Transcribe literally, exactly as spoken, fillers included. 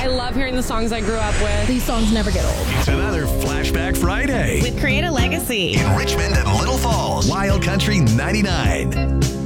I love hearing the songs I grew up with. These songs never get old. It's another Flashback Friday With Create a Legacy. in Richmond and Little Falls. Wild Country ninety-nine.